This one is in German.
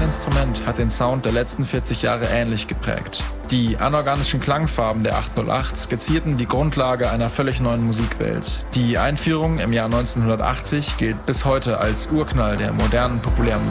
Instrument hat den Sound der letzten 40 Jahre ähnlich geprägt. Die anorganischen Klangfarben der 808 skizzierten die Grundlage einer völlig neuen Musikwelt. Die Einführung im Jahr 1980 gilt bis heute als Urknall der modernen Populärmusik.